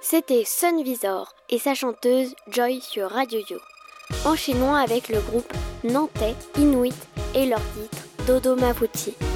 C'était Sunvisor et sa chanteuse Joy sur Radio Yo. Enchaînons avec le groupe nantais Inuit et leur titre Dodo Maputi.